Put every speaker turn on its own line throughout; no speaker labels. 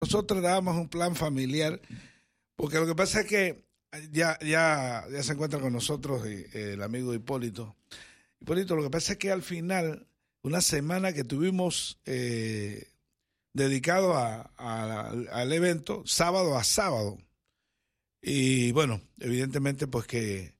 nosotros dábamos un plan familiar, porque lo que pasa es que ya se encuentra con nosotros el amigo Hipólito. Hipólito, lo que pasa es que al final, una semana que tuvimos dedicado al evento, sábado a sábado, y bueno, evidentemente pues que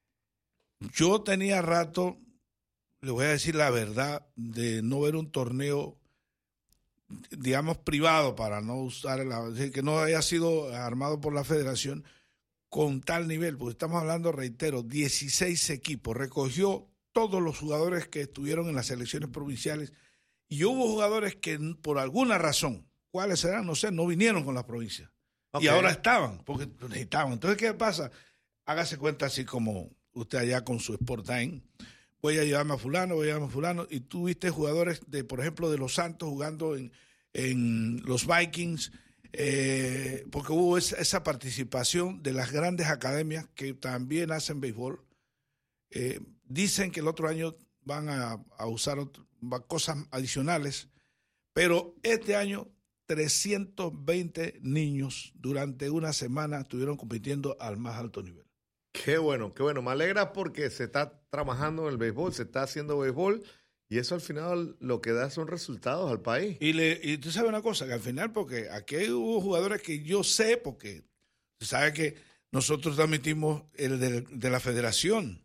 yo tenía rato, le voy a decir la verdad, de no ver un torneo, digamos, privado, para no usar que no haya sido armado por la federación con tal nivel, porque estamos hablando, reitero, 16 equipos, recogió todos los jugadores que estuvieron en las selecciones provinciales, y hubo jugadores que por alguna razón, cuáles serán, no sé, no vinieron con las provincias, y ahora estaban, porque necesitaban. Entonces, ¿qué pasa? Hágase cuenta así como usted allá con su Sport Time, voy a llevarme a fulano, y tú viste jugadores, por ejemplo, de los Santos jugando en los Vikings, porque hubo esa participación de las grandes academias que también hacen béisbol. Dicen que el otro año van a usar cosas adicionales, pero este año 320 niños durante una semana estuvieron compitiendo al más alto nivel.
Qué bueno, qué bueno. Me alegra porque se está trabajando en el béisbol, se está haciendo béisbol, y eso al final lo que da son resultados al país.
Y tú sabes una cosa, que al final, porque aquí hubo jugadores que yo sé, porque tú sabes que nosotros transmitimos el de la federación,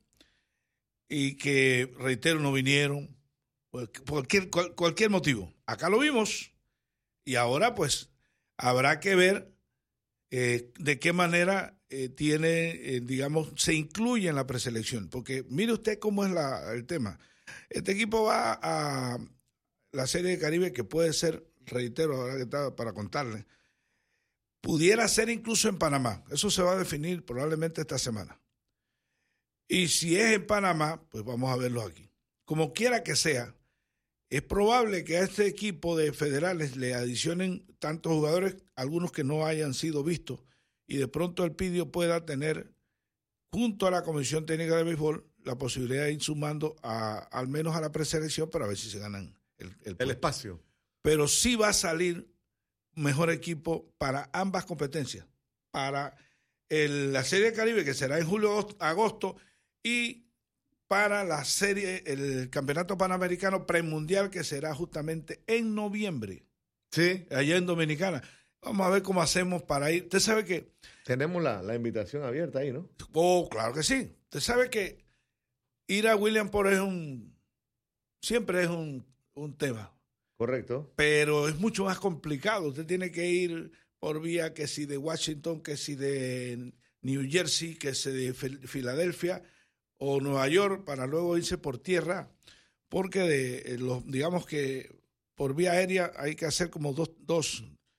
y que, reitero, no vinieron, por cualquier motivo. Acá lo vimos, y ahora pues habrá que ver de qué manera digamos, se incluye en la preselección, porque mire usted cómo es el tema. Este equipo va a la Serie de Caribe, que puede ser, reitero, ahora que está para contarle, pudiera ser incluso en Panamá. Eso se va a definir probablemente esta semana. Y si es en Panamá, pues vamos a verlos aquí. Como quiera que sea, es probable que a este equipo de federales le adicionen tantos jugadores, algunos que no hayan sido vistos, y de pronto el PIDIO pueda tener, junto a la Comisión Técnica de Béisbol, la posibilidad de ir sumando al menos a la preselección para ver si se ganan
el espacio.
Pero sí va a salir mejor equipo para ambas competencias, para la Serie de Caribe, que será en julio-agosto, y para el Campeonato Panamericano Premundial, que será justamente en noviembre.
Sí.
Allá en Dominicana. Vamos a ver cómo hacemos para ir. Usted sabe que...
Tenemos la invitación abierta ahí, ¿no?
Oh, claro que sí. Usted sabe que ir a Williamsport siempre es un tema.
Correcto.
Pero es mucho más complicado. Usted tiene que ir por vía, que si de Washington, que si de New Jersey, que si de Filadelfia o Nueva York, para luego irse por tierra, porque digamos que por vía aérea hay que hacer como dos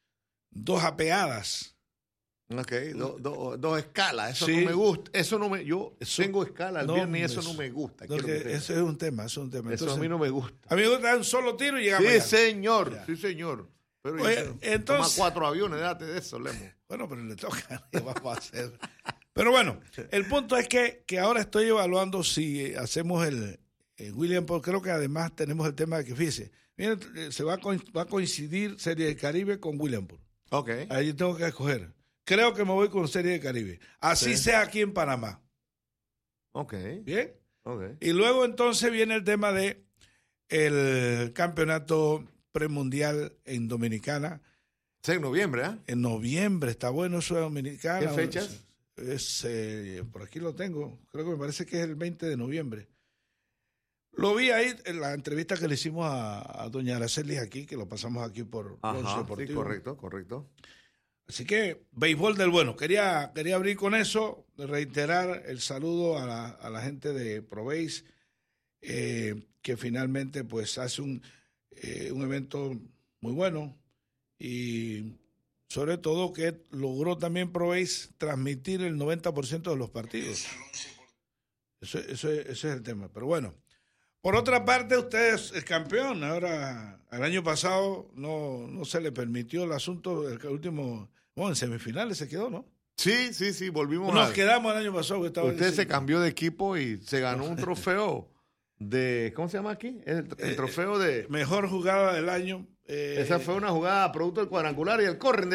apeadas.
Ok, dos escalas. Eso
sí.
No me gusta. Yo tengo escala al viernes y eso no me gusta.
Eso es un tema.
Eso
entonces,
a mí no me gusta.
A mí me gusta dar un solo tiro y llegamos
allá.
Ya.
Sí, señor. Pero
entonces,
toma 4 aviones, date de eso, Lemo.
Bueno, pero le toca. ¿Qué vamos a hacer? Pero bueno, el punto es que ahora estoy evaluando si hacemos el Williamsport. Creo que además tenemos el tema de que, fíjese, miren, va a coincidir Serie de Caribe con Williamsport.
Ok.
Ahí tengo que escoger. Creo que me voy con Serie de Caribe. Así sea aquí en Panamá.
Ok.
¿Bien?
Ok.
Y luego entonces viene el tema de el campeonato premundial en Dominicana.
Sí, en noviembre, ¿eh?
En noviembre, está bueno eso de Dominicana.
¿Qué fechas?
Por aquí lo tengo. Creo que me parece que es el 20 de noviembre. Lo vi ahí en la entrevista que le hicimos a doña Araceli aquí, que lo pasamos aquí por Once Deportivo.
Sí, correcto.
Así que, béisbol del bueno. Quería abrir con eso, reiterar el saludo a la gente de ProBase, que finalmente pues hace un evento muy bueno, y sobre todo que logró también ProBase transmitir el 90% de los partidos. Ese es el tema. Pero bueno, por otra parte, usted es campeón. Ahora, el año pasado no se le permitió el asunto, el último, en semifinales se quedó, ¿no?
Sí, volvimos
Nos quedamos el año pasado.
Usted se cambió de equipo y se ganó un trofeo de, ¿cómo se llama aquí? El trofeo de...
Mejor jugada del año,
Esa fue una jugada producto del cuadrangular y el corren